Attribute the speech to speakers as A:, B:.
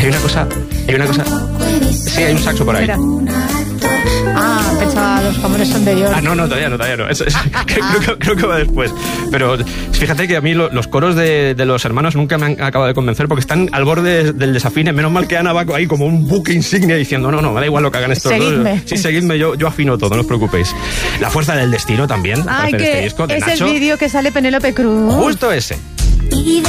A: una cosa... Sí, hay un saxo por ahí.
B: Mira. Pensaba, los jamones son de York.
A: No, todavía no. Creo que va después. Pero fíjate que a mí los coros de los hermanos nunca me han acabado de convencer porque están al borde del desafine. Menos mal que Ana va ahí como un buque insignia diciendo no, me da igual lo que hagan estos
B: seguidme.
A: dos. Sí, seguidme, yo afino todo, no os preocupéis. La fuerza del destino también.
B: Ay,
A: de
B: que
A: este disco, de
B: es
A: Nacho.
B: el vídeo que sale Penélope Cruz.
A: Justo ese.